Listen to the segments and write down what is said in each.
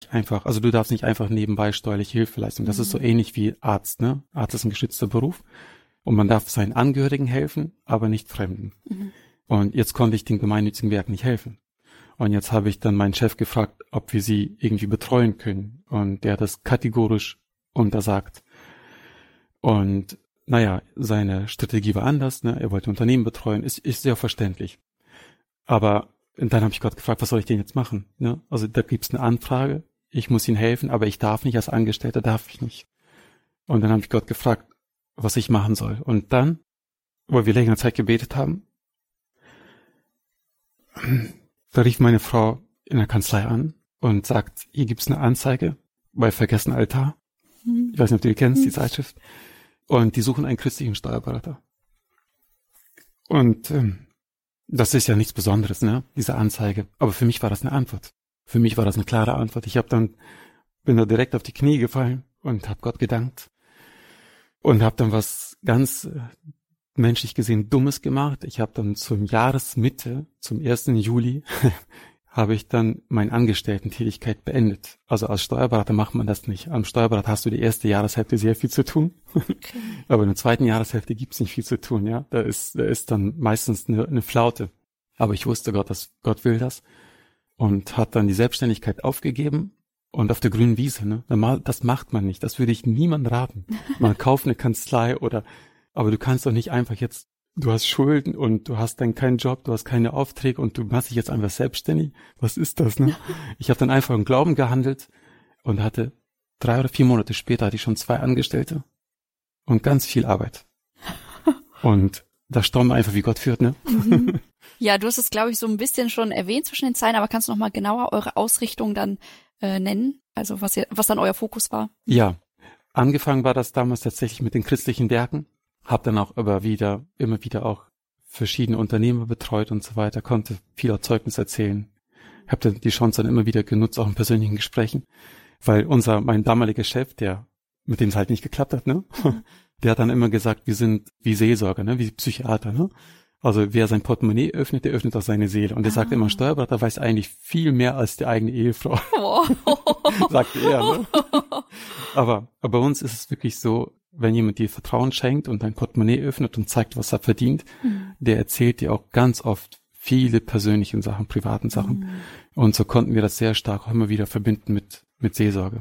nicht einfach, also du darfst nicht einfach nebenbei steuerliche Hilfe leisten. Das ist so ähnlich wie Arzt, ne? Arzt ist ein geschützter Beruf und man darf seinen Angehörigen helfen, aber nicht Fremden. Und jetzt konnte ich den gemeinnützigen Werken nicht helfen. Und jetzt habe ich dann meinen Chef gefragt, ob wir sie irgendwie betreuen können. Und der hat das kategorisch untersagt. Und naja, seine Strategie war anders, ne? Er wollte Unternehmen betreuen, ist sehr verständlich. Aber dann habe ich Gott gefragt, was soll ich denn jetzt machen? Ne? Also da gibt's eine Anfrage, ich muss ihnen helfen, aber ich darf nicht, als Angestellter darf ich nicht. Und dann habe ich Gott gefragt, was ich machen soll. Und dann, wo wir längere Zeit gebetet haben, da rief meine Frau in der Kanzlei an und sagt, hier gibt's eine Anzeige bei Vergessen Altar. Ich weiß nicht, ob du die kennst, die Zeitschrift. Und die suchen einen christlichen Steuerberater. Und das ist ja nichts Besonderes, ne, diese Anzeige. Aber für mich war das eine Antwort. Für mich war das eine klare Antwort. Bin da direkt auf die Knie gefallen und habe Gott gedankt. Und habe dann was ganz menschlich gesehen Dummes gemacht. Ich habe dann zum Jahresmitte, zum 1. Juli, habe ich dann meine Angestellten-Tätigkeit beendet. Also als Steuerberater macht man das nicht. Am Steuerberater hast du die erste Jahreshälfte sehr viel zu tun. Okay. Aber in der zweiten Jahreshälfte gibt's nicht viel zu tun, ja. Da ist dann meistens eine Flaute. Aber ich wusste, Gott will das. Und hat dann die Selbstständigkeit aufgegeben und auf der grünen Wiese, ne. Das macht man nicht. Das würde ich niemandem raten. Man kauft eine Kanzlei aber du kannst doch nicht einfach jetzt, du hast Schulden und du hast dann keinen Job, du hast keine Aufträge und du machst dich jetzt einfach selbstständig. Was ist das, ne? Ich habe dann einfach im Glauben gehandelt und hatte 3 oder 4 Monate später hatte ich schon 2 Angestellte und ganz viel Arbeit. Und da staunen wir einfach, wie Gott führt, ne? Ja, du hast es, glaube ich, so ein bisschen schon erwähnt zwischen den Zeilen, aber kannst du noch mal genauer eure Ausrichtung dann nennen? Also was dann euer Fokus war? Ja, angefangen war das damals tatsächlich mit den christlichen Werken. Hab dann auch immer wieder auch verschiedene Unternehmer betreut und so weiter, konnte viel Zeugnis erzählen. Hab dann die Chance dann immer wieder genutzt, auch in persönlichen Gesprächen, weil mein damaliger Chef, mit dem es halt nicht geklappt hat, ne, der hat dann immer gesagt, wir sind wie Seelsorger, ne, wie Psychiater, ne. Also wer sein Portemonnaie öffnet, der öffnet auch seine Seele. Und der sagt immer, ein Steuerberater weiß eigentlich viel mehr als die eigene Ehefrau. Sagte er, ne. Aber bei uns ist es wirklich so, wenn jemand dir Vertrauen schenkt und dein Portemonnaie öffnet und zeigt, was er verdient, der erzählt dir auch ganz oft viele persönliche Sachen, privaten Sachen. Und so konnten wir das sehr stark auch immer wieder verbinden mit Seelsorge.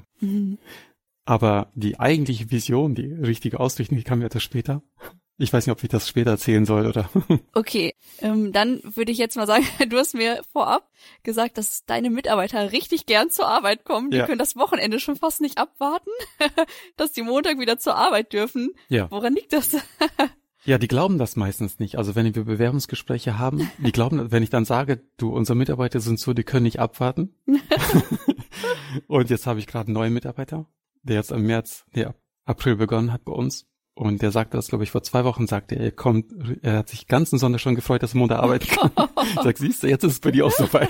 Aber die eigentliche Vision, die richtige Ausrichtung, die kam ja etwas später. Ich weiß nicht, ob ich das später erzählen soll, oder? Okay, dann würde ich jetzt mal sagen, du hast mir vorab gesagt, dass deine Mitarbeiter richtig gern zur Arbeit kommen. Die können das Wochenende schon fast nicht abwarten, dass die Montag wieder zur Arbeit dürfen. Ja. Woran liegt das? Ja, die glauben das meistens nicht. Also wenn wir Bewerbungsgespräche haben, die glauben, wenn ich dann sage, unsere Mitarbeiter sind so, die können nicht abwarten. Und jetzt habe ich gerade einen neuen Mitarbeiter, der jetzt im April begonnen hat bei uns. Und der sagte das, glaube ich, vor 2 Wochen, sagte er hat sich ganzen Sonntag schon gefreut, dass er Montag arbeiten kann. Ich sag, siehst du, jetzt ist es bei dir auch soweit.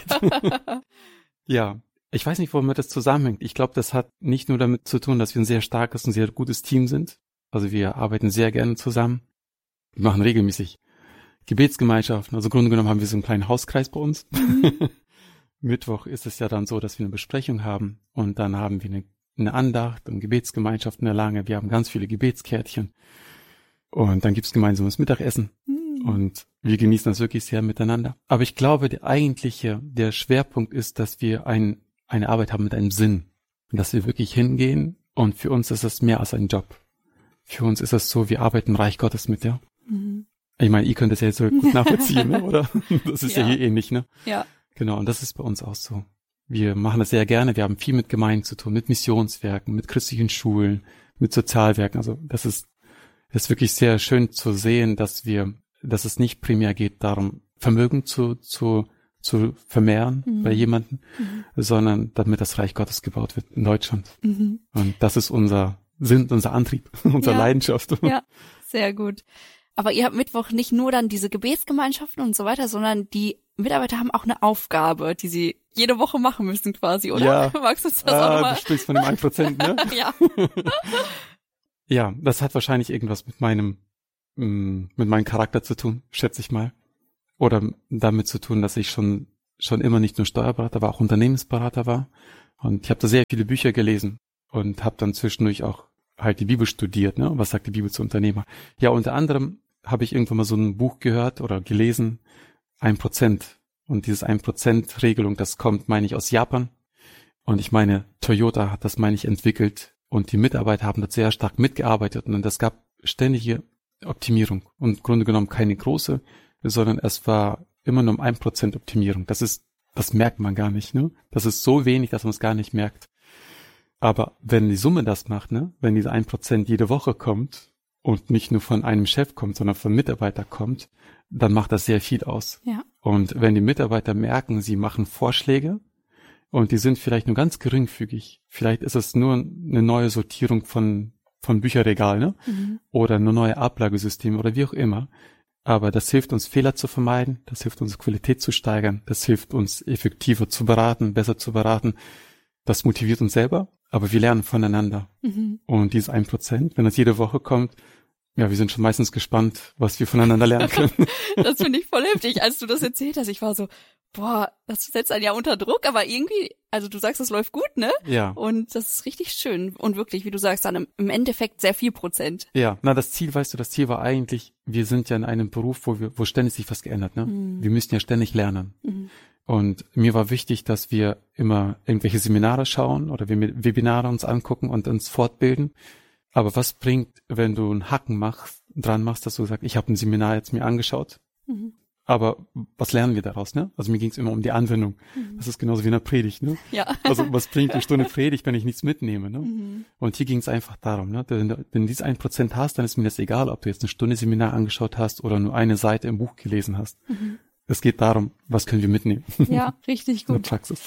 Ja, ich weiß nicht, womit das zusammenhängt. Ich glaube, das hat nicht nur damit zu tun, dass wir ein sehr starkes und sehr gutes Team sind. Also wir arbeiten sehr gerne zusammen. Wir machen regelmäßig Gebetsgemeinschaften. Also im Grunde genommen haben wir so einen kleinen Hauskreis bei uns. Mittwoch ist es ja dann so, dass wir eine Besprechung haben und dann haben wir eine Andacht und Gebetsgemeinschaft in der Lange. Wir haben ganz viele Gebetskärtchen. Und dann gibt's gemeinsames Mittagessen. Und wir genießen das wirklich sehr miteinander. Aber ich glaube, der Schwerpunkt ist, dass wir eine Arbeit haben mit einem Sinn. Und dass wir wirklich hingehen. Und für uns ist das mehr als ein Job. Für uns ist das so, wir arbeiten im Reich Gottes mit, ja. Ich meine, ihr könnt das ja jetzt so gut nachvollziehen, ne? Oder? Das ist ja hier ähnlich, ne? Ja. Genau, und das ist bei uns auch so. Wir machen das sehr gerne. Wir haben viel mit Gemeinden zu tun, mit Missionswerken, mit christlichen Schulen, mit Sozialwerken. Also das ist wirklich sehr schön zu sehen, dass es nicht primär geht darum, Vermögen zu vermehren bei jemandem, sondern damit das Reich Gottes gebaut wird in Deutschland. Und das ist unser Antrieb, unsere Leidenschaft. Ja, sehr gut. Aber ihr habt Mittwoch nicht nur dann diese Gebetsgemeinschaften und so weiter, sondern die Mitarbeiter haben auch eine Aufgabe, die sie jede Woche machen müssen quasi, oder? Ja. Magst du das auch mal? Du sprichst von dem 1%, ne? Ja. Ja, das hat wahrscheinlich irgendwas mit meinem Charakter zu tun, schätze ich mal. Oder damit zu tun, dass ich schon immer nicht nur Steuerberater war, auch Unternehmensberater war. Und ich habe da sehr viele Bücher gelesen und habe dann zwischendurch auch halt die Bibel studiert, ne? Was sagt die Bibel zu Unternehmer? Ja, unter anderem habe ich irgendwann mal so ein Buch gehört oder gelesen, 1%. Und dieses 1%-Regelung, das kommt, meine ich, aus Japan. Und ich meine, Toyota hat das, meine ich, entwickelt und die Mitarbeiter haben dort sehr stark mitgearbeitet und es gab ständige Optimierung und im Grunde genommen keine große, sondern es war immer nur um 1% Optimierung. Das merkt man gar nicht, ne? Das ist so wenig, dass man es gar nicht merkt. Aber wenn die Summe das macht, ne? Wenn diese 1% jede Woche kommt und nicht nur von einem Chef kommt, sondern von Mitarbeiter kommt, dann macht das sehr viel aus. Ja. Und wenn die Mitarbeiter merken, sie machen Vorschläge und die sind vielleicht nur ganz geringfügig, vielleicht ist es nur eine neue Sortierung von Bücherregal, ne? Oder eine neue Ablagesysteme oder wie auch immer. Aber das hilft uns, Fehler zu vermeiden, das hilft uns, Qualität zu steigern, das hilft uns, effektiver zu beraten, besser zu beraten. Das motiviert uns selber, aber wir lernen voneinander. Und dieses 1%, wenn das jede Woche kommt, ja, wir sind schon meistens gespannt, was wir voneinander lernen können. Das finde ich voll heftig. Als du das erzählt hast, ich war so, boah, das setzt einen ja unter Druck, aber irgendwie, also du sagst, das läuft gut, ne? Ja. Und das ist richtig schön. Und wirklich, wie du sagst, dann im Endeffekt sehr viel Prozent. Ja, das Ziel war eigentlich, wir sind ja in einem Beruf, wo ständig sich was geändert, ne? Wir müssen ja ständig lernen. Und mir war wichtig, dass wir immer irgendwelche Seminare schauen oder wir Webinare uns angucken und uns fortbilden. Aber was bringt, wenn du einen Haken dran machst, dass du sagst, ich habe ein Seminar jetzt mir angeschaut, aber was lernen wir daraus, ne? Also mir ging es immer um die Anwendung. Das ist genauso wie in der Predigt, ne? Ja. Also was bringt eine Stunde Predigt, wenn ich nichts mitnehme, ne? Und hier ging es einfach darum, ne? Wenn du dieses 1% hast, dann ist mir das egal, ob du jetzt eine Stunde Seminar angeschaut hast oder nur eine Seite im Buch gelesen hast. Es geht darum, was können wir mitnehmen. Ja, richtig gut. In der Praxis.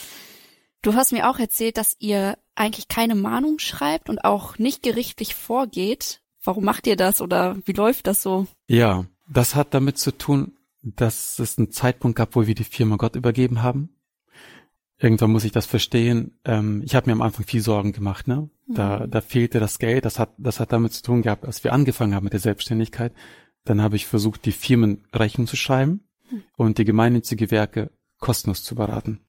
Du hast mir auch erzählt, dass ihr eigentlich keine Mahnung schreibt und auch nicht gerichtlich vorgeht. Warum macht ihr das oder wie läuft das so? Ja, das hat damit zu tun, dass es einen Zeitpunkt gab, wo wir die Firma Gott übergeben haben. Irgendwann muss ich das verstehen. Ich habe mir am Anfang viel Sorgen gemacht, ne? Da fehlte das Geld. Das hat damit zu tun gehabt, als wir angefangen haben mit der Selbstständigkeit. Dann habe ich versucht, die Firmen Rechnung zu schreiben und die gemeinnützige Werke kostenlos zu beraten.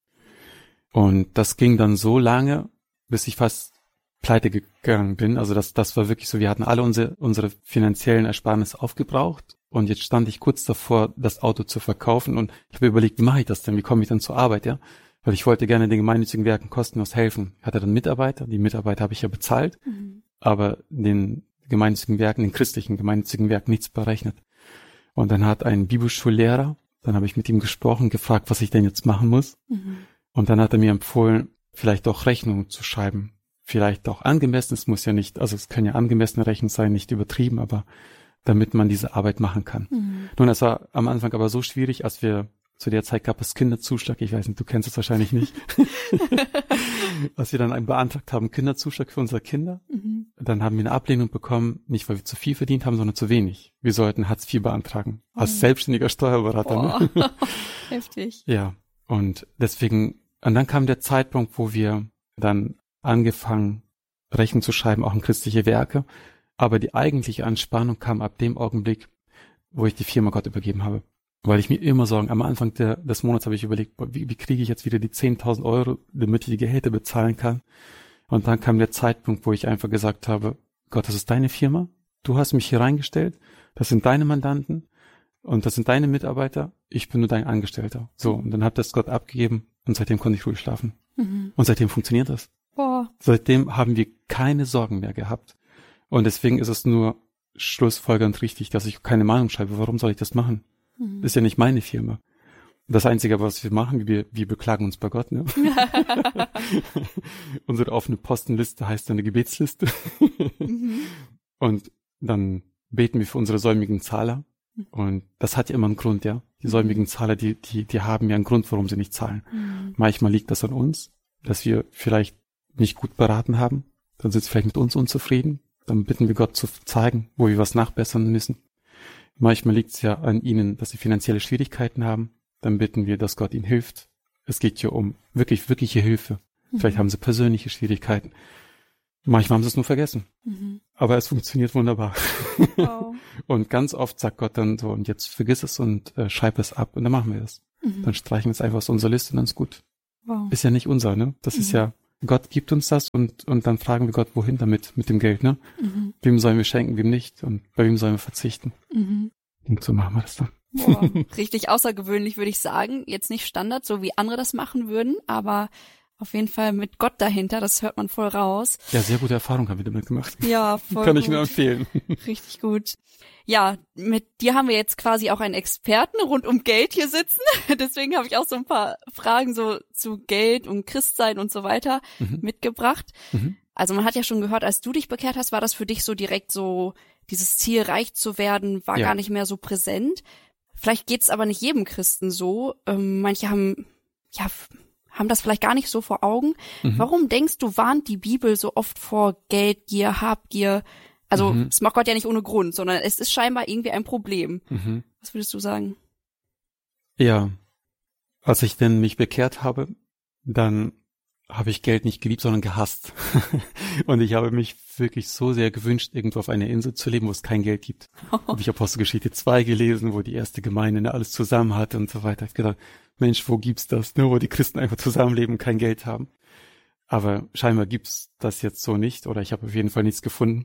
Und das ging dann so lange, bis ich fast pleite gegangen bin. Also das war wirklich so, wir hatten alle unsere finanziellen Ersparnisse aufgebraucht und jetzt stand ich kurz davor, das Auto zu verkaufen und ich habe überlegt, wie mache ich das denn? Wie komme ich dann zur Arbeit, ja? Weil ich wollte gerne den gemeinnützigen Werken kostenlos helfen. Ich hatte dann Mitarbeiter, die Mitarbeiter habe ich ja bezahlt, aber den gemeinnützigen Werken, den christlichen gemeinnützigen Werken nichts berechnet. Und dann hat ein Bibelschullehrer, dann habe ich mit ihm gesprochen, gefragt, was ich denn jetzt machen muss. Und dann hat er mir empfohlen, vielleicht auch Rechnungen zu schreiben. Vielleicht auch angemessen, es muss ja nicht, also es können ja angemessene Rechnungen sein, nicht übertrieben, aber damit man diese Arbeit machen kann. Nun, es war am Anfang aber so schwierig, als wir zu der Zeit gab es Kinderzuschlag, ich weiß nicht, du kennst es wahrscheinlich nicht. Als wir dann beantragt haben, Kinderzuschlag für unsere Kinder, dann haben wir eine Ablehnung bekommen, nicht weil wir zu viel verdient haben, sondern zu wenig. Wir sollten Hartz IV beantragen, als selbstständiger Steuerberater. Ne? Heftig. Ja, und deswegen, und dann kam der Zeitpunkt, wo wir dann angefangen, Rechnung zu schreiben, auch in christliche Werke. Aber die eigentliche Anspannung kam ab dem Augenblick, wo ich die Firma Gott übergeben habe. Weil ich mir immer Sorgen, am Anfang des Monats habe ich überlegt, wie kriege ich jetzt wieder die 10.000 Euro, damit ich die Gehälter bezahlen kann. Und dann kam der Zeitpunkt, wo ich einfach gesagt habe, Gott, das ist deine Firma, du hast mich hier reingestellt, das sind deine Mandanten und das sind deine Mitarbeiter, ich bin nur dein Angestellter. So, und dann habe das Gott abgegeben und seitdem konnte ich ruhig schlafen. Und seitdem funktioniert das. Boah. Seitdem haben wir keine Sorgen mehr gehabt. Und deswegen ist es nur schlussfolgernd richtig, dass ich keine Mahnung schreibe. Warum soll ich das machen? Das ist ja nicht meine Firma. Das Einzige, was wir machen, wir beklagen uns bei Gott. Ne? Unsere offene Postenliste heißt eine Gebetsliste. Und dann beten wir für unsere säumigen Zahler. Und das hat ja immer einen Grund, ja. Die säumigen Zahler, die haben ja einen Grund, warum sie nicht zahlen. Manchmal liegt das an uns, dass wir vielleicht nicht gut beraten haben. Dann sind sie vielleicht mit uns unzufrieden. Dann bitten wir Gott zu zeigen, wo wir was nachbessern müssen. Manchmal liegt es ja an ihnen, dass sie finanzielle Schwierigkeiten haben. Dann bitten wir, dass Gott ihnen hilft. Es geht hier um wirkliche Hilfe. Vielleicht haben sie persönliche Schwierigkeiten. Manchmal haben sie es nur vergessen. Aber es funktioniert wunderbar. Wow. Und ganz oft sagt Gott dann so, und jetzt vergiss es und schreib es ab. Und dann machen wir es. Dann streichen wir es einfach aus unserer Liste und dann ist gut. Wow. Ist ja nicht unser, ne? Das ist ja Gott gibt uns das und dann fragen wir Gott, wohin damit, mit dem Geld, ne? Wem sollen wir schenken, wem nicht und bei wem sollen wir verzichten? Und so machen wir das dann. Boah, richtig außergewöhnlich, würde ich sagen. Jetzt nicht Standard, so wie andere das machen würden, aber auf jeden Fall mit Gott dahinter, das hört man voll raus. Ja, sehr gute Erfahrung haben wir damit gemacht. Ja, voll Kann gut. ich nur empfehlen. Richtig gut. Ja, mit dir haben wir jetzt quasi auch einen Experten rund um Geld hier sitzen. Deswegen habe ich auch so ein paar Fragen so zu Geld und Christsein und so weiter mitgebracht. Also man hat ja schon gehört, als du dich bekehrt hast, war das für dich so direkt so, dieses Ziel, reich zu werden, war gar nicht mehr so präsent. Vielleicht geht's aber nicht jedem Christen so. Manche haben das vielleicht gar nicht so vor Augen. Warum denkst du, warnt die Bibel so oft vor Geldgier, Habgier? Also das macht Gott ja nicht ohne Grund, sondern es ist scheinbar irgendwie ein Problem. Was würdest du sagen? Ja, als ich denn mich bekehrt habe, dann habe ich Geld nicht geliebt, sondern gehasst. Und ich habe mich wirklich so sehr gewünscht, irgendwo auf einer Insel zu leben, wo es kein Geld gibt. Habe ich Apostelgeschichte 2 gelesen, wo die erste Gemeinde alles zusammen hatte und so weiter. Ich habe gedacht, Mensch, wo gibt's das? Nur wo die Christen einfach zusammenleben und kein Geld haben. Aber scheinbar gibt's das jetzt so nicht, oder ich habe auf jeden Fall nichts gefunden.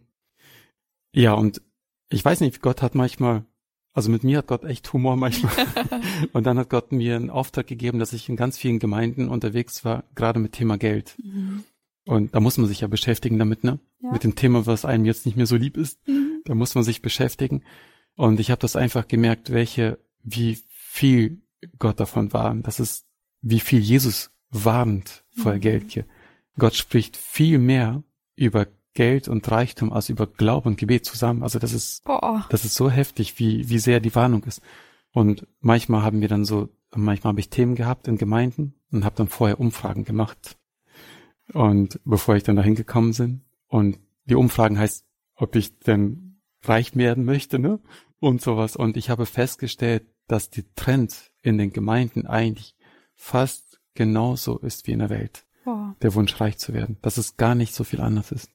Ja, und ich weiß nicht, Gott hat manchmal, also mit mir hat Gott echt Humor manchmal. Und dann hat Gott mir einen Auftrag gegeben, dass ich in ganz vielen Gemeinden unterwegs war, gerade mit Thema Geld. Und da muss man sich ja beschäftigen damit, ne? Ja. Mit dem Thema, was einem jetzt nicht mehr so lieb ist. Da muss man sich beschäftigen. Und ich habe das einfach gemerkt, wie viel Gott davon warnt. Das ist, wie viel Jesus warnt vor Geldgier. Gott spricht viel mehr über Geld und Reichtum als über Glaube und Gebet zusammen. Also das ist so heftig, wie sehr die Warnung ist. Und manchmal habe ich Themen gehabt in Gemeinden und habe dann vorher Umfragen gemacht. Und bevor ich dann dahin gekommen bin. Und die Umfragen heißt, ob ich denn reich werden möchte, ne? Und sowas. Und ich habe festgestellt, dass die Trend in den Gemeinden eigentlich fast genauso ist wie in der Welt. Der Wunsch, reich zu werden. Dass es gar nicht so viel anders ist.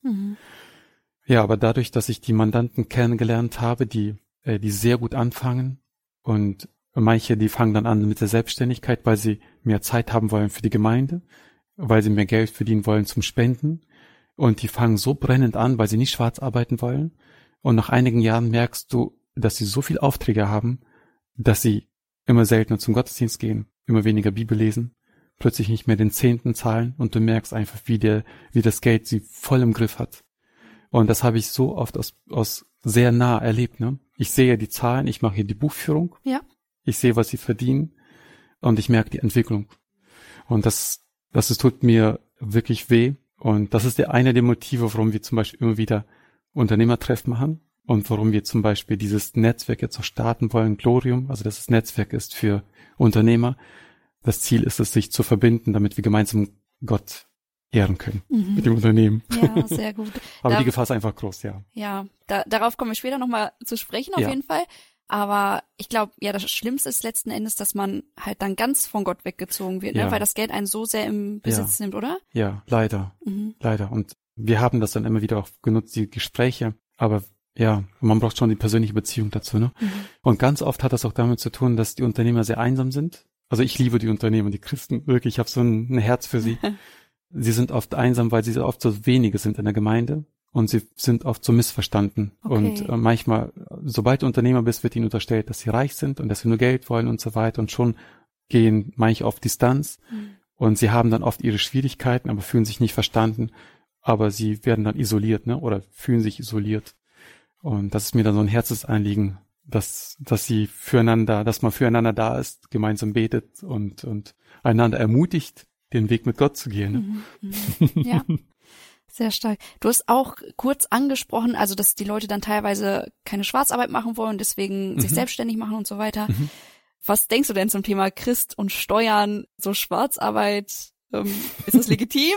Ja, aber dadurch, dass ich die Mandanten kennengelernt habe, die sehr gut anfangen und manche, die fangen dann an mit der Selbstständigkeit, weil sie mehr Zeit haben wollen für die Gemeinde, weil sie mehr Geld verdienen wollen zum Spenden und die fangen so brennend an, weil sie nicht schwarz arbeiten wollen und nach einigen Jahren merkst du, dass sie so viel Aufträge haben, dass sie immer seltener zum Gottesdienst gehen, immer weniger Bibel lesen, plötzlich nicht mehr den Zehnten zahlen und du merkst einfach, wie das Geld sie voll im Griff hat. Und das habe ich so oft aus sehr nah erlebt, ne? Ich sehe die Zahlen, ich mache hier die Buchführung. Ja. Ich sehe, was sie verdienen und ich merke die Entwicklung. Und das tut mir wirklich weh. Und das ist einer der Motive, warum wir zum Beispiel immer wieder Unternehmertreffen machen und warum wir zum Beispiel dieses Netzwerk jetzt auch starten wollen, Glorium, also dass das Netzwerk ist für Unternehmer. Das Ziel ist es, sich zu verbinden, damit wir gemeinsam Gott ehren können mit dem Unternehmen. Ja, sehr gut. Aber die Gefahr ist einfach groß, ja. Ja, darauf kommen wir später nochmal zu sprechen, auf jeden Fall. Aber ich glaube, ja, das Schlimmste ist letzten Endes, dass man halt dann ganz von Gott weggezogen wird, ne? Weil das Geld einen so sehr im Besitz nimmt, oder? Ja, leider. Leider. Und wir haben das dann immer wieder auch genutzt, die Gespräche. Aber ja, man braucht schon die persönliche Beziehung dazu, ne? Und ganz oft hat das auch damit zu tun, dass die Unternehmer sehr einsam sind. Also ich liebe die Unternehmer, die Christen, wirklich, ich habe so ein Herz für sie. Sie sind oft einsam, weil sie oft so wenige sind in der Gemeinde und sie sind oft so missverstanden. Okay. Und manchmal, sobald du Unternehmer bist, wird ihnen unterstellt, dass sie reich sind und dass sie nur Geld wollen und so weiter und schon gehen manche auf Distanz und sie haben dann oft ihre Schwierigkeiten, aber fühlen sich nicht verstanden, aber sie werden dann isoliert, ne, oder fühlen sich isoliert. Und das ist mir dann so ein Herzensanliegen, dass man füreinander da ist, gemeinsam betet und einander ermutigt, den Weg mit Gott zu gehen. Ne? Ja, sehr stark. Du hast auch kurz angesprochen, also dass die Leute dann teilweise keine Schwarzarbeit machen wollen, deswegen sich selbstständig machen und so weiter. Was denkst du denn zum Thema Christ und Steuern, so Schwarzarbeit? Ist das legitim?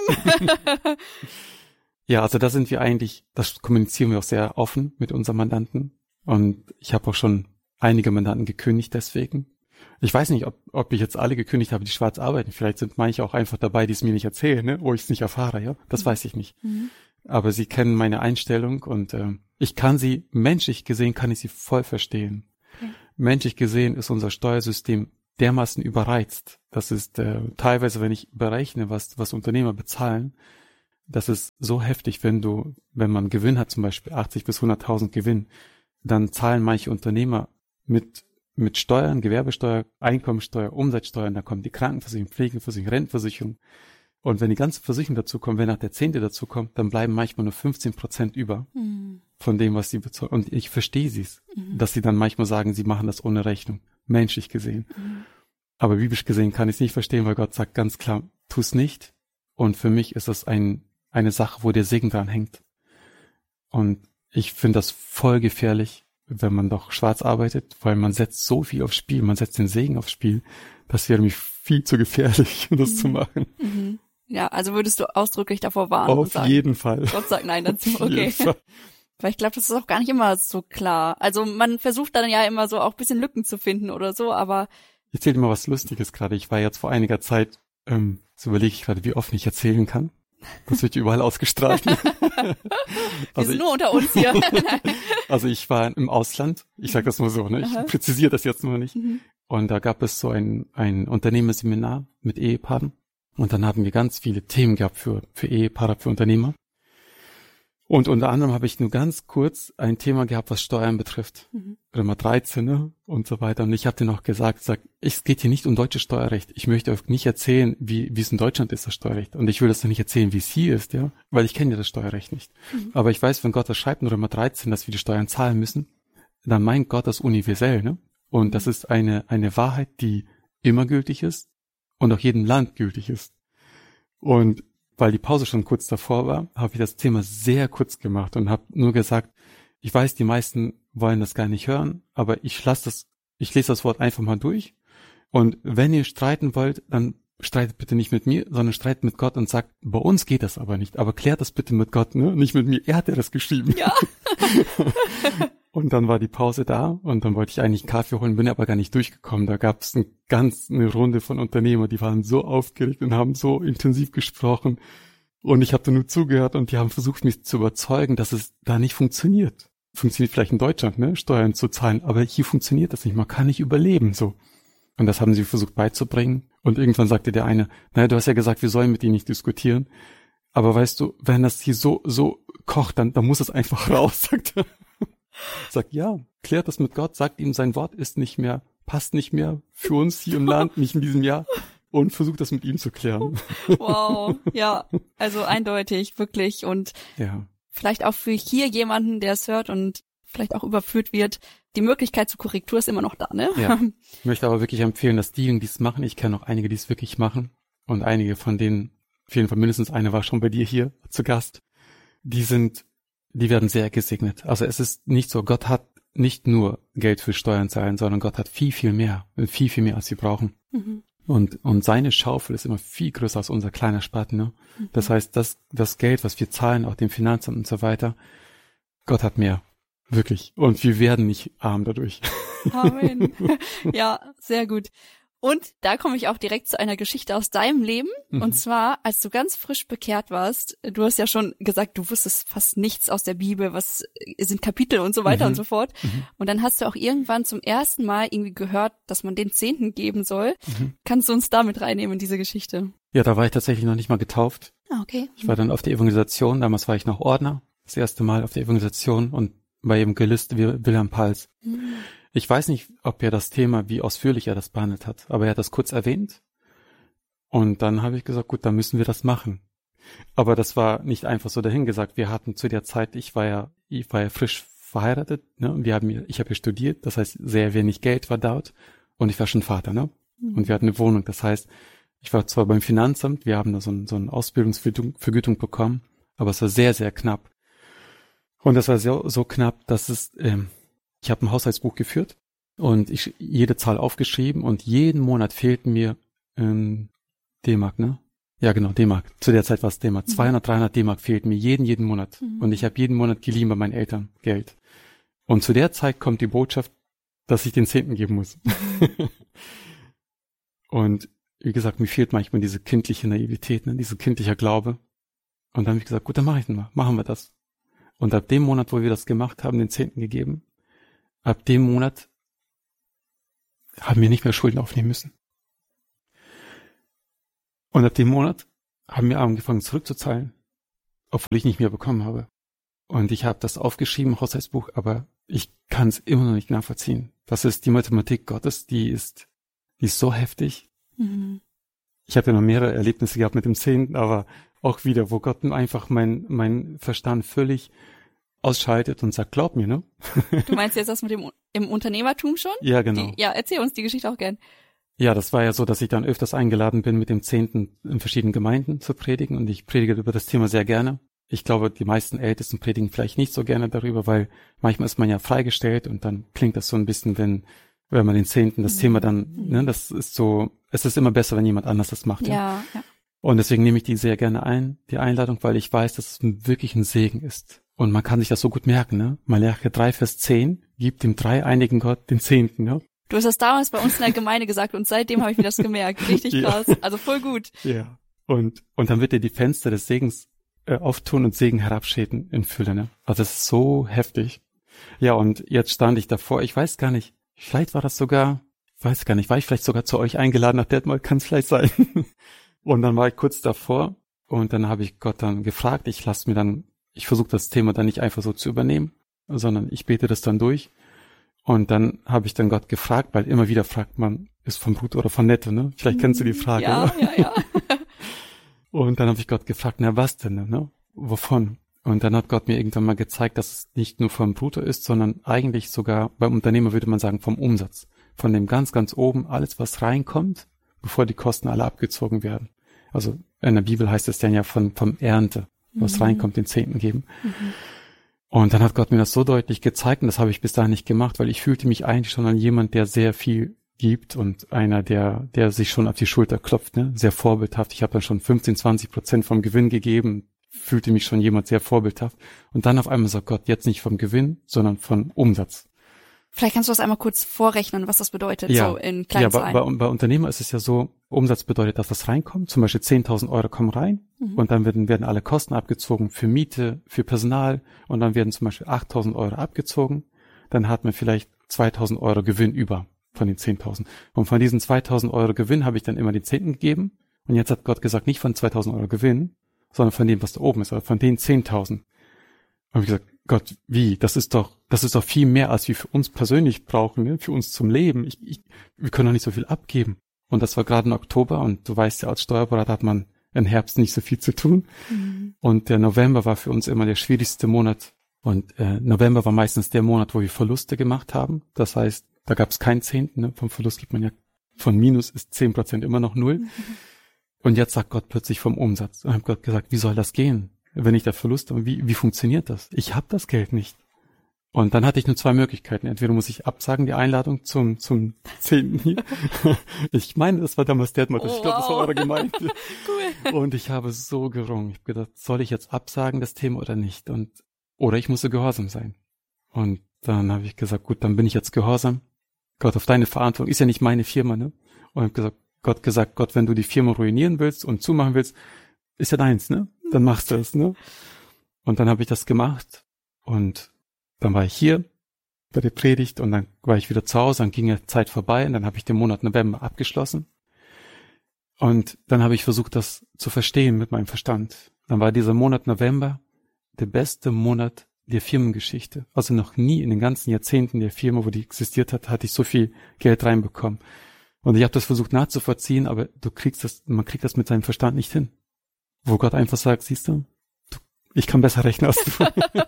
Ja, also das kommunizieren wir auch sehr offen mit unseren Mandanten. Und ich habe auch schon einige Mandanten gekündigt deswegen. Ich weiß nicht, ob ich jetzt alle gekündigt habe, die schwarz arbeiten. Vielleicht sind manche auch einfach dabei, die es mir nicht erzählen, ne? Wo ich es nicht erfahre, ja. Das weiß ich nicht. Aber sie kennen meine Einstellung und menschlich gesehen kann ich sie voll verstehen. Okay. Menschlich gesehen ist unser Steuersystem dermaßen überreizt. Das ist teilweise, wenn ich berechne, was Unternehmer bezahlen, das ist so heftig, wenn man Gewinn hat, zum Beispiel 80 bis 100.000 Gewinn, dann zahlen manche Unternehmer mit Steuern, Gewerbesteuer, Einkommensteuer, Umsatzsteuern, da kommt die Krankenversicherung, Pflegeversicherung, Rentenversicherung. Und wenn die ganze Versicherung dazu kommt, wenn nach der 10. dazu kommt, dann bleiben manchmal nur 15% über von dem, was sie bezahlen. Und ich verstehe dass sie dann manchmal sagen, sie machen das ohne Rechnung, menschlich gesehen. Aber biblisch gesehen kann ich es nicht verstehen, weil Gott sagt ganz klar, tu's nicht. Und für mich ist das eine Sache, wo der Segen dran hängt. Und ich finde das voll gefährlich, wenn man doch schwarz arbeitet, weil man setzt so viel aufs Spiel, man setzt den Segen aufs Spiel. Das wäre mir viel zu gefährlich, das zu machen. Ja, also würdest du ausdrücklich davor warnen? Auf jeden Fall. Gott sagt nein dazu, okay. Weil ich glaube, das ist auch gar nicht immer so klar. Also man versucht dann ja immer so auch ein bisschen Lücken zu finden oder so, aber... Ich erzähle dir mal was Lustiges gerade. Ich war jetzt vor einiger Zeit, so überlege ich gerade, wie offen ich erzählen kann. Das wird überall ausgestrahlt. Wir sind nur unter uns hier. Also ich war im Ausland. Ich sage das mal so, ne? Ich präzisiere das jetzt nur nicht. Und da gab es so ein Unternehmerseminar mit Ehepaaren. Und dann haben wir ganz viele Themen gehabt für Ehepaare, für Unternehmer. Und unter anderem habe ich nur ganz kurz ein Thema gehabt, was Steuern betrifft. Römer 13, ne? Und so weiter. Und ich habe dir noch gesagt, es geht hier nicht um deutsches Steuerrecht. Ich möchte euch nicht erzählen, wie es in Deutschland ist, das Steuerrecht. Und ich will das nicht erzählen, wie es hier ist, ja, weil ich kenne ja das Steuerrecht nicht. Aber ich weiß, wenn Gott das schreibt in Römer 13, dass wir die Steuern zahlen müssen, dann meint Gott das universell, ne? Und das ist eine Wahrheit, die immer gültig ist und auch jedem Land gültig ist. Und weil die Pause schon kurz davor war, habe ich das Thema sehr kurz gemacht und habe nur gesagt, ich weiß, die meisten wollen das gar nicht hören, aber ich lese das Wort einfach mal durch. Und wenn ihr streiten wollt, dann streitet bitte nicht mit mir, sondern streitet mit Gott und sagt, bei uns geht das aber nicht, aber klärt das bitte mit Gott, ne? Nicht mit mir, er hat ja das geschrieben. Ja. Und dann war die Pause da und dann wollte ich eigentlich einen Kaffee holen, bin aber gar nicht durchgekommen. Da gab es eine Runde von Unternehmern, die waren so aufgeregt und haben so intensiv gesprochen. Und ich habe da nur zugehört und die haben versucht, mich zu überzeugen, dass es da nicht funktioniert. Funktioniert vielleicht in Deutschland, ne, Steuern zu zahlen, aber hier funktioniert das nicht. Man kann nicht überleben, so. Und das haben sie versucht beizubringen. Und irgendwann sagte der eine, naja, du hast ja gesagt, wir sollen mit ihnen nicht diskutieren. Aber weißt du, wenn das hier so kocht, dann muss es einfach raus, sagt er. Sagt, ja, klärt das mit Gott, sagt ihm, sein Wort ist nicht mehr, passt nicht mehr für uns hier im Land, nicht in diesem Jahr. Und versucht das mit ihm zu klären. Wow, ja, also eindeutig, wirklich. Und vielleicht auch für hier jemanden, der es hört und vielleicht auch überführt wird, die Möglichkeit zur Korrektur ist immer noch da, ne? Ja. Ich möchte aber wirklich empfehlen, dass diejenigen, die es machen, ich kenne auch einige, die es wirklich machen. Und einige von denen, auf jeden Fall mindestens eine war schon bei dir hier zu Gast, die werden sehr gesegnet. Also es ist nicht so, Gott hat nicht nur Geld für Steuern zahlen, sondern Gott hat viel, viel mehr, als wir brauchen. Und seine Schaufel ist immer viel größer als unser kleiner Spaten, ne? Das heißt, das Geld, was wir zahlen, auch dem Finanzamt und so weiter, Gott hat mehr. Wirklich. Und wir werden nicht arm dadurch. Amen. Ja, sehr gut. Und da komme ich auch direkt zu einer Geschichte aus deinem Leben. Und zwar, als du ganz frisch bekehrt warst, du hast ja schon gesagt, du wusstest fast nichts aus der Bibel, was sind Kapitel und so weiter und so fort. Und dann hast du auch irgendwann zum ersten Mal irgendwie gehört, dass man den Zehnten geben soll. Kannst du uns da mit reinnehmen in diese Geschichte? Ja, da war ich tatsächlich noch nicht mal getauft. Ah, okay. Ich war dann auf der Evangelisation, damals war ich noch Ordner, das erste Mal auf der Evangelisation und war eben gelistet wie Wilhelm Pals. Ich weiß nicht, ob er das Thema, wie ausführlich er das behandelt hat, aber er hat das kurz erwähnt. Und dann habe ich gesagt, gut, dann müssen wir das machen. Aber das war nicht einfach so dahingesagt. Wir hatten zu der Zeit, ich war ja frisch verheiratet, ne? Und ich habe ja studiert, das heißt, sehr wenig Geld war dort. Und ich war schon Vater, ne? Und wir hatten eine Wohnung. Das heißt, ich war zwar beim Finanzamt, wir haben da so eine Ausbildungsvergütung bekommen, aber es war sehr, sehr knapp. Und das war so knapp, dass ich habe ein Haushaltsbuch geführt und jede Zahl aufgeschrieben und jeden Monat fehlten mir D-Mark, ne? Ja, genau, D-Mark. Zu der Zeit war es D-Mark. 200, 300 D-Mark fehlten mir jeden Monat. Und ich habe jeden Monat geliehen bei meinen Eltern Geld. Und zu der Zeit kommt die Botschaft, dass ich den 10. geben muss. Und wie gesagt, mir fehlt manchmal diese kindliche Naivität, ne? Dieser kindliche Glaube. Und dann habe ich gesagt, gut, dann machen wir das. Und ab dem Monat, wo wir das gemacht haben, den 10. gegeben, ab dem Monat haben wir nicht mehr Schulden aufnehmen müssen. Und ab dem Monat haben wir angefangen zurückzuzahlen, obwohl ich nicht mehr bekommen habe. Und ich habe das aufgeschrieben im Haushaltsbuch, aber ich kann es immer noch nicht nachvollziehen. Das ist die Mathematik Gottes, die ist so heftig. Mhm. Ich habe ja noch mehrere Erlebnisse gehabt mit dem 10., aber auch wieder, wo Gott einfach mein Verstand völlig ausschaltet und sagt, glaub mir, ne? Du meinst jetzt das mit dem im Unternehmertum schon? Ja, genau. Erzähl uns die Geschichte auch gern. Ja, das war ja so, dass ich dann öfters eingeladen bin, mit dem 10. in verschiedenen Gemeinden zu predigen, und ich predige über das Thema sehr gerne. Ich glaube, die meisten Ältesten predigen vielleicht nicht so gerne darüber, weil manchmal ist man ja freigestellt und dann klingt das so ein bisschen, wenn man den 10. das Thema dann, ne, das ist so, es ist immer besser, wenn jemand anders das macht. Ja. Und deswegen nehme ich die sehr gerne ein, die Einladung, weil ich weiß, dass es wirklich ein Segen ist. Und man kann sich das so gut merken, ne? Malachi 3, Vers 10 gibt dem dreieinigen Gott den 10., ne? Du hast das damals bei uns in der Gemeinde gesagt und seitdem habe ich mir das gemerkt. Richtig krass. Ja. Also voll gut. Ja. Und dann wird dir die Fenster des Segens auftun und Segen herabschäden in Fülle, ne? Also das ist so heftig. Ja, und jetzt stand ich davor, ich weiß gar nicht, vielleicht war das sogar, war ich vielleicht sogar zu euch eingeladen nach Detmold, kann es vielleicht sein. Und dann war ich kurz davor und dann habe ich Gott dann gefragt, ich versuche das Thema dann nicht einfach so zu übernehmen, sondern ich bete das dann durch. Und dann habe ich dann Gott gefragt, weil immer wieder fragt man, ist von Brutto oder von Netto, ne? Vielleicht kennst du die Frage. Ja. Und dann habe ich Gott gefragt, na was denn, ne? Wovon? Und dann hat Gott mir irgendwann mal gezeigt, dass es nicht nur vom Brutto ist, sondern eigentlich sogar, beim Unternehmer würde man sagen, vom Umsatz. Von dem ganz, ganz oben, alles was reinkommt, bevor die Kosten alle abgezogen werden. Also in der Bibel heißt es dann ja vom Ernte, was reinkommt, den 10. geben. Und dann hat Gott mir das so deutlich gezeigt, und das habe ich bis dahin nicht gemacht, weil ich fühlte mich eigentlich schon an jemand, der sehr viel gibt und einer, der sich schon auf die Schulter klopft, ne? Sehr vorbildhaft. Ich habe dann schon 15-20% vom Gewinn gegeben, fühlte mich schon jemand sehr vorbildhaft. Und dann auf einmal sagt Gott, jetzt nicht vom Gewinn, sondern von Umsatz. Vielleicht kannst du das einmal kurz vorrechnen, was das bedeutet, so in kleinen Zahlen. Ja, bei Unternehmer ist es ja so, Umsatz bedeutet, dass was reinkommt. Zum Beispiel 10.000 Euro kommen rein und dann werden alle Kosten abgezogen für Miete, für Personal, und dann werden zum Beispiel 8.000 Euro abgezogen. Dann hat man vielleicht 2.000 Euro Gewinn über von den 10.000. Und von diesen 2.000 Euro Gewinn habe ich dann immer den 10. gegeben. Und jetzt hat Gott gesagt, nicht von 2.000 Euro Gewinn, sondern von dem, was da oben ist, also von den 10.000. Und ich gesagt, Gott, wie? Das ist doch viel mehr, als wir für uns persönlich brauchen, ne? Für uns zum Leben. Wir können doch nicht so viel abgeben. Und das war gerade im Oktober, und du weißt ja, als Steuerberater hat man im Herbst nicht so viel zu tun. Und der November war für uns immer der schwierigste Monat. Und November war meistens der Monat, wo wir Verluste gemacht haben. Das heißt, da gab es keinen 10., ne? Vom Verlust gibt man ja, von Minus ist 10% immer noch 0. Und jetzt sagt Gott plötzlich vom Umsatz. Und ich habe Gott gesagt, wie soll das gehen? Wenn ich da Verlust habe, wie funktioniert das? Ich habe das Geld nicht. Und dann hatte ich nur 2 Möglichkeiten. Entweder muss ich absagen, die Einladung zum 10. hier. Ich meine, das war damals Detmold. Ich glaube, das war eure Gemeinde. Cool. Und ich habe so gerungen. Ich habe gedacht, soll ich jetzt absagen, das Thema, oder nicht? Oder ich musste gehorsam sein. Und dann habe ich gesagt, gut, dann bin ich jetzt gehorsam. Gott, auf deine Verantwortung. Ist ja nicht meine Firma, ne? Und ich habe gesagt, Gott, wenn du die Firma ruinieren willst und zumachen willst, ist ja deins, ne? Dann machst du es, ne? Und dann habe ich das gemacht, und dann war ich hier bei der Predigt, und dann war ich wieder zu Hause, dann ging ja Zeit vorbei, und dann habe ich den Monat November abgeschlossen. Und dann habe ich versucht, das zu verstehen mit meinem Verstand. Dann war dieser Monat November der beste Monat der Firmengeschichte. Also noch nie in den ganzen Jahrzehnten der Firma, wo die existiert hat, hatte ich so viel Geld reinbekommen. Und ich habe das versucht nachzuvollziehen, aber man kriegt das mit seinem Verstand nicht hin. Wo Gott einfach sagt, siehst du, ich kann besser rechnen als du.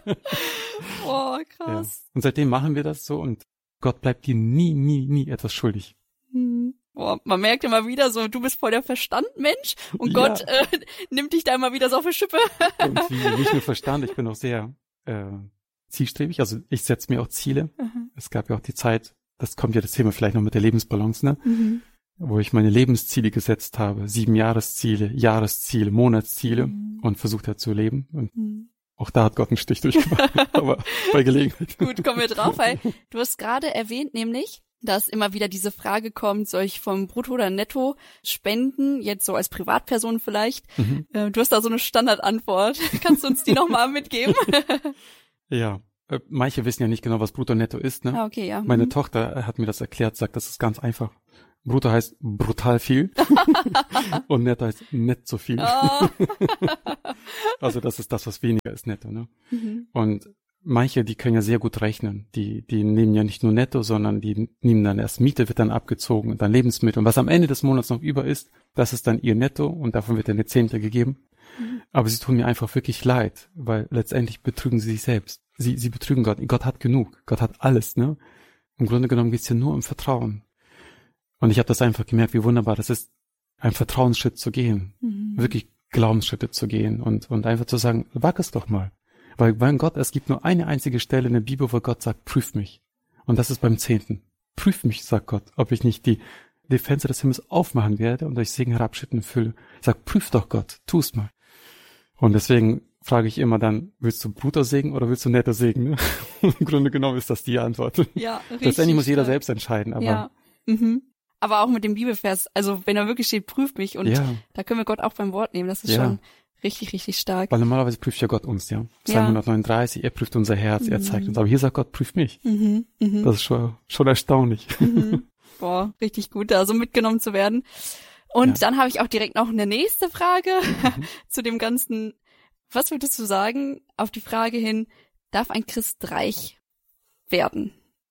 Oh, krass. Ja. Und seitdem machen wir das so, und Gott bleibt dir nie etwas schuldig. Boah, man merkt immer wieder so, du bist voll der Verstandmensch, und Gott nimmt dich da immer wieder so auf die Schippe. Und nicht nur Verstand, ich bin auch sehr zielstrebig, also ich setze mir auch Ziele. Es gab ja auch die Zeit, das kommt ja das Thema vielleicht noch mit der Lebensbalance, ne? Wo ich meine Lebensziele gesetzt habe, 7 Jahresziele, Jahresziele, Monatsziele, und versucht hat zu leben. Und auch da hat Gott einen Stich durchgemacht, aber bei Gelegenheit. Gut, kommen wir drauf, weil du hast gerade erwähnt, nämlich, dass immer wieder diese Frage kommt, soll ich vom Brutto oder Netto spenden, jetzt so als Privatperson vielleicht? Du hast da so eine Standardantwort. Kannst du uns die nochmal mitgeben? Ja, manche wissen ja nicht genau, was Brutto Netto ist, ne? Ah, okay, ja. Meine Tochter hat mir das erklärt, sagt, das ist ganz einfach. Brutto heißt brutal viel und Netto heißt nett so viel. Oh. Also das ist das, was weniger ist, Netto, ne? Und manche, die können ja sehr gut rechnen. Die nehmen ja nicht nur Netto, sondern die nehmen dann erst Miete, wird dann abgezogen und dann Lebensmittel. Und was am Ende des Monats noch über ist, das ist dann ihr Netto und davon wird dann eine Zehnte gegeben. Aber sie tun mir einfach wirklich leid, weil letztendlich betrügen sie sich selbst. Sie betrügen Gott. Gott hat genug. Gott hat alles, ne? Im Grunde genommen geht's ja nur um Vertrauen. Und ich habe das einfach gemerkt, wie wunderbar das ist, einen Vertrauensschritt zu gehen. Wirklich Glaubensschritte zu gehen und einfach zu sagen, wag es doch mal. Weil Gott, es gibt nur eine einzige Stelle in der Bibel, wo Gott sagt, prüf mich. Und das ist beim 10. Prüf mich, sagt Gott, ob ich nicht die Fenster des Himmels aufmachen werde und euch Segen herabschütten fülle. Ich sag, prüf doch Gott, tu's mal. Und deswegen frage ich immer dann, willst du Brutto Segen oder willst du Netto Segen? Ne? Im Grunde genommen ist das die Antwort. Ja, richtig. Letztendlich muss jeder selbst entscheiden. Aber ja. Aber auch mit dem Bibelvers, also wenn da wirklich steht, prüft mich und da können wir Gott auch beim Wort nehmen, das ist schon richtig, richtig stark. Weil normalerweise prüft ja Gott uns, ja. Psalm 139, er prüft unser Herz, er zeigt uns. Aber hier sagt Gott, prüf mich. Das ist schon erstaunlich. Boah, richtig gut, da so mitgenommen zu werden. Und dann habe ich auch direkt noch eine nächste Frage zu dem Ganzen. Was würdest du sagen auf die Frage hin, darf ein Christ reich werden?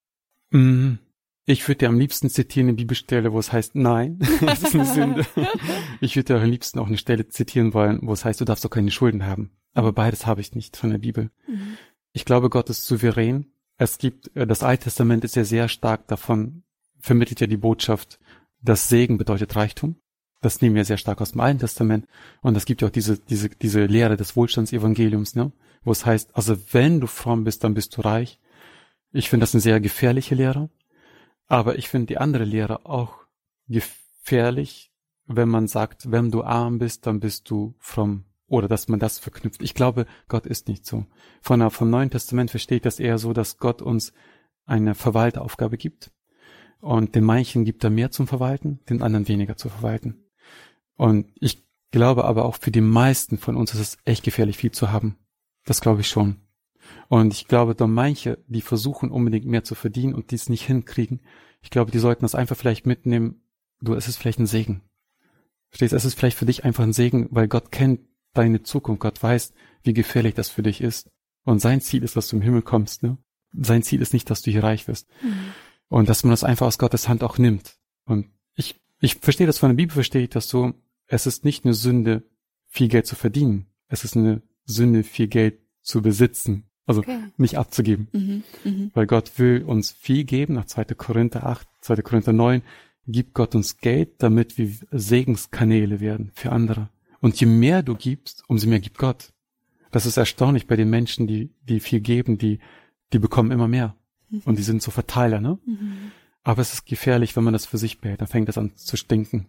Ich würde dir am liebsten zitieren eine Bibelstelle, wo es heißt, nein, das ist eine Sünde. Ich würde dir am liebsten auch eine Stelle zitieren wollen, wo es heißt, du darfst doch keine Schulden haben. Aber beides habe ich nicht von der Bibel. Ich glaube, Gott ist souverän. Es gibt, das Alte Testament ist ja sehr stark davon, vermittelt ja die Botschaft, dass Segen bedeutet Reichtum. Das nehmen wir sehr stark aus dem Alten Testament. Und es gibt ja auch diese Lehre des Wohlstandsevangeliums, ne? Wo es heißt, also wenn du fromm bist, dann bist du reich. Ich finde das eine sehr gefährliche Lehre. Aber ich finde die andere Lehre auch gefährlich, wenn man sagt, wenn du arm bist, dann bist du fromm. Oder dass man das verknüpft. Ich glaube, Gott ist nicht so. Vom Neuen Testament verstehe ich das eher so, dass Gott uns eine Verwalteraufgabe gibt. Und den manchen gibt er mehr zum Verwalten, den anderen weniger zu verwalten. Und ich glaube aber auch für die meisten von uns ist es echt gefährlich, viel zu haben. Das glaube ich schon. Und ich glaube, da manche, die versuchen unbedingt mehr zu verdienen und dies nicht hinkriegen, ich glaube, die sollten das einfach vielleicht mitnehmen, es ist vielleicht ein Segen. Verstehst du, es ist vielleicht für dich einfach ein Segen, weil Gott kennt deine Zukunft, Gott weiß, wie gefährlich das für dich ist. Und sein Ziel ist, dass du im Himmel kommst, ne? Sein Ziel ist nicht, dass du hier reich wirst. Und dass man das einfach aus Gottes Hand auch nimmt. Und ich verstehe das von der Bibel, verstehe ich das so, es ist nicht eine Sünde, viel Geld zu verdienen. Es ist eine Sünde, viel Geld zu besitzen. Also nicht abzugeben. Weil Gott will uns viel geben. Nach 2. Korinther 8, 2. Korinther 9 gibt Gott uns Geld, damit wir Segenskanäle werden für andere. Und je mehr du gibst, umso mehr gibt Gott. Das ist erstaunlich bei den Menschen, die viel geben, die bekommen immer mehr. Und die sind so Verteiler, ne? Aber es ist gefährlich, wenn man das für sich behält. Dann fängt das an zu stinken.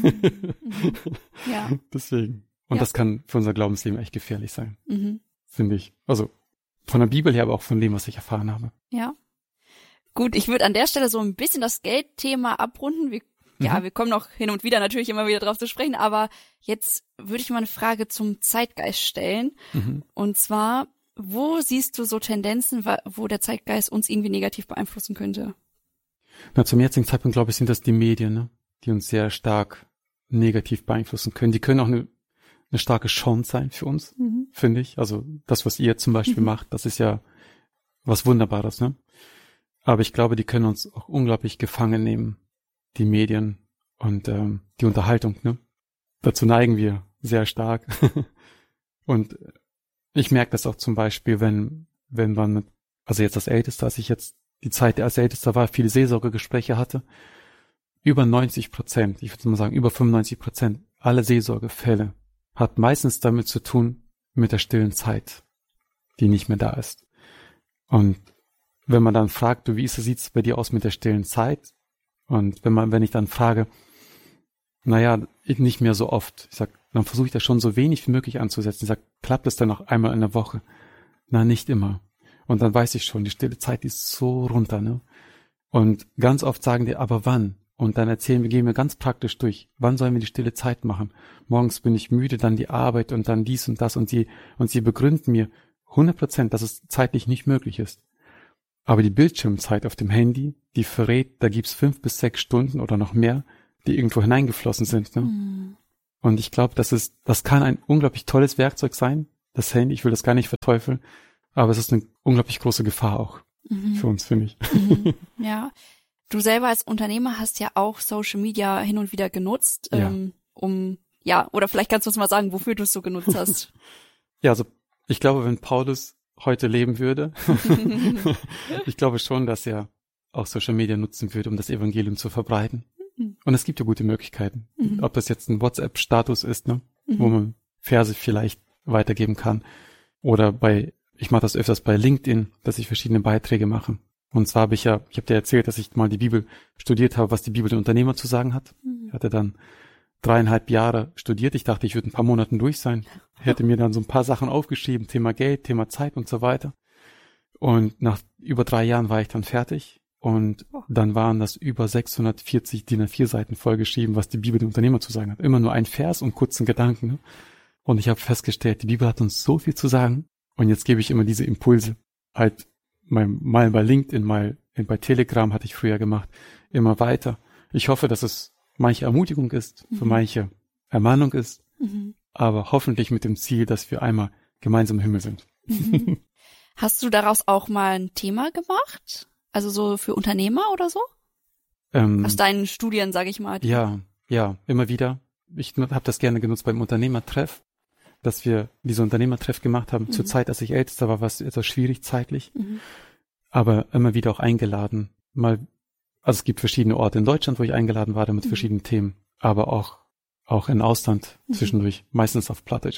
Ja. Deswegen. Und das kann für unser Glaubensleben echt gefährlich sein. Finde ich. Also von der Bibel her, aber auch von dem, was ich erfahren habe. Ja. Gut, ich würde an der Stelle so ein bisschen das Geldthema abrunden. Wir kommen noch hin und wieder natürlich immer wieder drauf zu sprechen, aber jetzt würde ich mal eine Frage zum Zeitgeist stellen. Und zwar, wo siehst du so Tendenzen, wo der Zeitgeist uns irgendwie negativ beeinflussen könnte? Na, zum jetzigen Zeitpunkt, glaube ich, sind das die Medien, ne? Die uns sehr stark negativ beeinflussen können. Die können auch eine starke Chance sein für uns, finde ich. Also das, was ihr zum Beispiel macht, das ist ja was Wunderbares, ne? Aber ich glaube, die können uns auch unglaublich gefangen nehmen, die Medien und die Unterhaltung, ne? Dazu neigen wir sehr stark. Und ich merke das auch zum Beispiel, wenn man also jetzt als Ältester, als ich jetzt die Zeit als Ältester war, viele Seelsorgegespräche hatte, über 90%, ich würde mal sagen, über 95% aller Seelsorgefälle hat meistens damit zu tun, mit der stillen Zeit, die nicht mehr da ist. Und wenn man dann fragt, wie sieht's bei dir aus mit der stillen Zeit? Und wenn ich dann frage, nicht mehr so oft, ich sag, dann versuche ich das schon so wenig wie möglich anzusetzen. Ich sag, klappt es dann noch einmal in der Woche? Na, nicht immer. Und dann weiß ich schon, die stille Zeit, die ist so runter, ne? Und ganz oft sagen die, aber wann? Und dann gehen wir ganz praktisch durch. Wann sollen wir die stille Zeit machen? Morgens bin ich müde, dann die Arbeit und dann dies und das und sie begründen mir, 100%, dass es zeitlich nicht möglich ist. Aber die Bildschirmzeit auf dem Handy, die verrät, da gibt's 5 bis 6 Stunden oder noch mehr, die irgendwo hineingeflossen sind. Ne? Und ich glaube, das kann ein unglaublich tolles Werkzeug sein, das Handy. Ich will das gar nicht verteufeln, aber es ist eine unglaublich große Gefahr auch für uns, finde ich. Ja. Du selber als Unternehmer hast ja auch Social Media hin und wieder genutzt, oder vielleicht kannst du uns mal sagen, wofür du es so genutzt hast. Ja, also ich glaube, wenn Paulus heute leben würde, ich glaube schon, dass er auch Social Media nutzen würde, um das Evangelium zu verbreiten. Und es gibt ja gute Möglichkeiten. Ob das jetzt ein WhatsApp-Status ist, ne, wo man Verse vielleicht weitergeben kann. Oder ich mache das öfters bei LinkedIn, dass ich verschiedene Beiträge mache. Und zwar ich habe dir erzählt, dass ich mal die Bibel studiert habe, was die Bibel den Unternehmer zu sagen hat. Ich hatte dann 3,5 Jahre studiert. Ich dachte, ich würde ein paar Monaten durch sein. Hätte mir dann so ein paar Sachen aufgeschrieben, Thema Geld, Thema Zeit und so weiter. Und nach über 3 Jahren war ich dann fertig. Und dann waren das über 640 DIN A4 Seiten vollgeschrieben, was die Bibel dem Unternehmer zu sagen hat. Immer nur ein Vers und kurzen Gedanken. Ne? Und ich habe festgestellt, die Bibel hat uns so viel zu sagen. Und jetzt gebe ich immer diese Impulse. Halt mal bei LinkedIn, mal bei Telegram hatte ich früher gemacht. Immer weiter. Ich hoffe, dass es manche Ermutigung ist, für manche Ermahnung ist. Aber hoffentlich mit dem Ziel, dass wir einmal gemeinsam im Himmel sind. Hast du daraus auch mal ein Thema gemacht? Also so für Unternehmer oder so? Aus deinen Studien, sage ich mal. Ja, immer wieder. Ich habe das gerne genutzt beim Unternehmertreff, dass wir diese Unternehmertreff gemacht haben. Zur Zeit, als ich älter war es etwas schwierig zeitlich. Aber immer wieder auch eingeladen. Also es gibt verschiedene Orte in Deutschland, wo ich eingeladen war, mit verschiedenen Themen. Aber auch in Ausland zwischendurch, meistens auf Plattdeutsch.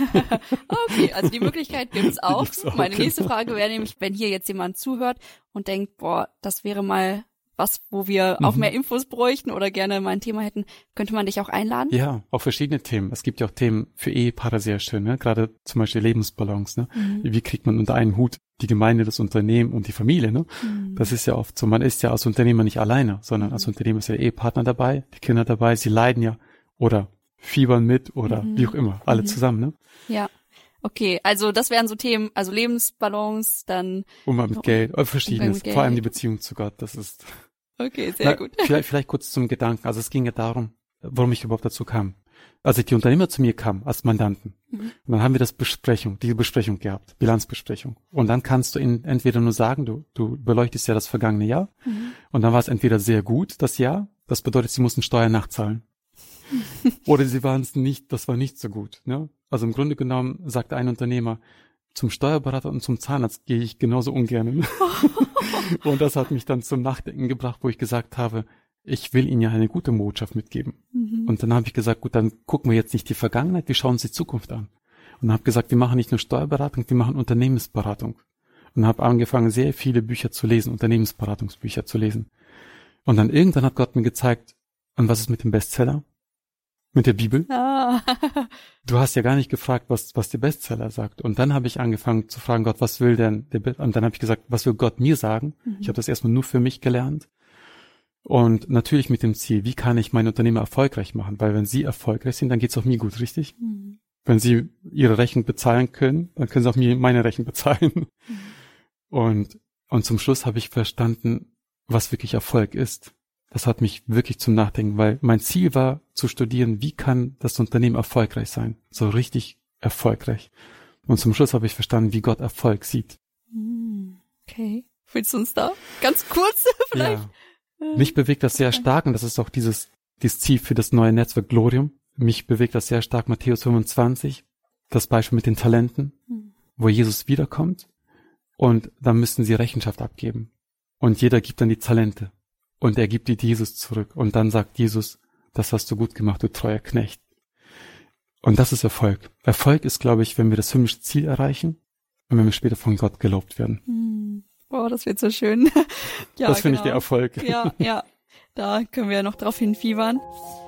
Okay, also die Möglichkeit gibt's auch. Meine nächste Frage wäre nämlich, wenn hier jetzt jemand zuhört und denkt, das wäre mal was, wo wir auch mehr Infos bräuchten oder gerne mal ein Thema hätten, könnte man dich auch einladen? Ja, auch verschiedene Themen. Es gibt ja auch Themen für Ehepaare sehr schön, ne? Gerade zum Beispiel Lebensbalance, ne? Wie kriegt man unter einen Hut die Gemeinde, das Unternehmen und die Familie, ne? Das ist ja oft so. Man ist ja als Unternehmer nicht alleine, sondern als Unternehmer ist ja der Ehepartner dabei, die Kinder dabei, sie leiden ja oder fiebern mit oder wie auch immer, alle zusammen, ne? Ja. Okay, also das wären so Themen, also Lebensbalance, dann Umgang mit Geld, verschiedenes, vor allem die Beziehung zu Gott, das ist. Okay, sehr gut. Vielleicht kurz zum Gedanken, also es ging ja darum, warum ich überhaupt dazu kam. Als die Unternehmer zu mir kamen, als Mandanten, und dann haben wir diese Besprechung gehabt, Bilanzbesprechung. Und dann kannst du ihnen entweder nur sagen, du beleuchtest ja das vergangene Jahr, und dann war es entweder sehr gut, das Jahr, das bedeutet, sie mussten Steuern nachzahlen. Oder sie waren es nicht, das war nicht so gut, ne? Also im Grunde genommen sagte ein Unternehmer, zum Steuerberater und zum Zahnarzt gehe ich genauso ungern. Und das hat mich dann zum Nachdenken gebracht, wo ich gesagt habe, ich will Ihnen ja eine gute Botschaft mitgeben. Und dann habe ich gesagt, gut, dann gucken wir jetzt nicht die Vergangenheit, wir schauen uns die Zukunft an. Und habe gesagt, wir machen nicht nur Steuerberatung, wir machen Unternehmensberatung. Und habe angefangen, sehr viele Bücher zu lesen, Unternehmensberatungsbücher zu lesen. Und dann irgendwann hat Gott mir gezeigt, und was ist mit dem Bestseller? Mit der Bibel? Du hast ja gar nicht gefragt, was der Bestseller sagt. Und dann habe ich angefangen zu fragen, Gott, was will denn und dann habe ich gesagt, was will Gott mir sagen? Ich habe das erstmal nur für mich gelernt. Und natürlich mit dem Ziel, wie kann ich meine Unternehmer erfolgreich machen? Weil wenn sie erfolgreich sind, dann geht's auch mir gut, richtig? Wenn sie ihre Rechnung bezahlen können, dann können sie auch mir meine Rechnung bezahlen. Und zum Schluss habe ich verstanden, was wirklich Erfolg ist. Das hat mich wirklich zum Nachdenken, weil mein Ziel war zu studieren, wie kann das Unternehmen erfolgreich sein? So richtig erfolgreich. Und zum Schluss habe ich verstanden, wie Gott Erfolg sieht. Okay. Willst du uns da ganz kurz vielleicht? Ja. Mich bewegt das sehr stark und das ist auch dieses Ziel für das neue Netzwerk Glorium. Mich bewegt das sehr stark Matthäus 25, das Beispiel mit den Talenten, wo Jesus wiederkommt und dann müssten sie Rechenschaft abgeben. Und jeder gibt dann die Talente. Und er gibt die Jesus zurück. Und dann sagt Jesus, das hast du gut gemacht, du treuer Knecht. Und das ist Erfolg. Erfolg ist, glaube ich, wenn wir das himmlische Ziel erreichen und wenn wir später von Gott gelobt werden. Boah, das wird so schön. Ja, das finde ich der Erfolg. Ja. Da können wir noch drauf hinfiebern.